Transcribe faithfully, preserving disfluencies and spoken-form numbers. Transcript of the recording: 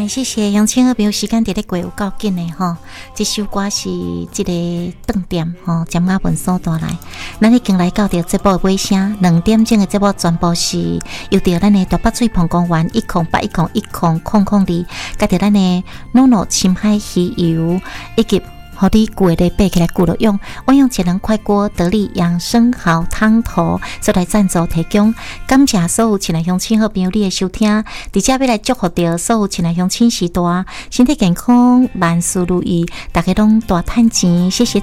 来，谢谢杨千二朋友，时间伫咧过有够紧的吼。这首歌是这个饭店吼，占雅文所带来。咱已经来到着节目尾声，两点钟的节目全部是由着咱的大北水澎公园一空八一空一空空空二，加着咱的诺诺深海鱼油以及。好的，古的背起来古了用，万用潜能快锅得力养生好汤头，所来赞助提供。感谢所有前来乡亲好朋友你的收听，伫遮要来祝福着所有前来乡亲时代身体健康，万事如意，大家拢大赚钱，谢谢。